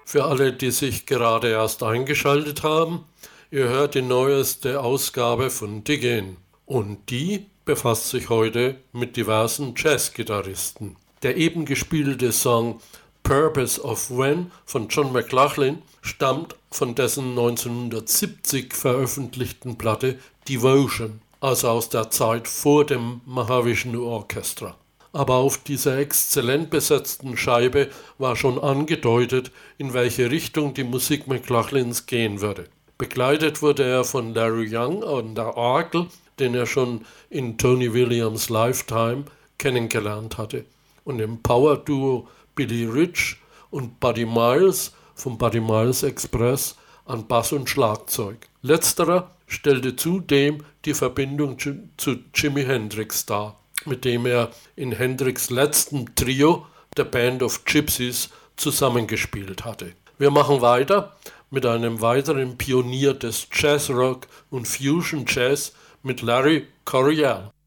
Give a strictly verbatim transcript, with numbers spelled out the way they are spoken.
Für alle, die sich gerade erst eingeschaltet haben, ihr hört die neueste Ausgabe von Dig In. Und die befasst sich heute mit diversen Jazzgitarristen. Der eben gespielte Song Purpose of When von John McLaughlin stammt von dessen neunzehnhundertsiebzig veröffentlichten Platte Devotion, also aus der Zeit vor dem Mahavishnu Orchestra. Aber auf dieser exzellent besetzten Scheibe war schon angedeutet, in welche Richtung die Musik McLaughlins gehen würde. Begleitet wurde er von Larry Young an der Orgel, den er schon in Tony Williams' Lifetime kennengelernt hatte, und im Power-Duo Billy Rich und Buddy Miles vom Buddy Miles Express an Bass und Schlagzeug. Letzterer stellte zudem die Verbindung zu Jimi Hendrix dar, mit dem er in Hendrix' letztem Trio, der Band of Gypsies, zusammengespielt hatte. Wir machen weiter mit einem weiteren Pionier des Jazzrock und Fusion Jazz mit Larry Coryell.